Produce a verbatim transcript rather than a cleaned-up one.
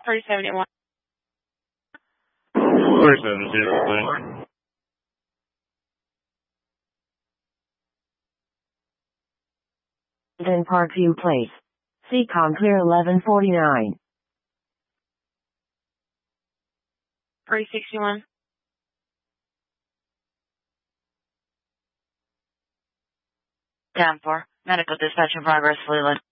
three seventy-one. three seventy-two, Then Parkview Place. Seacon clear eleven forty-nine. three sixty-one. ten four. Medical dispatch in progress, Leland.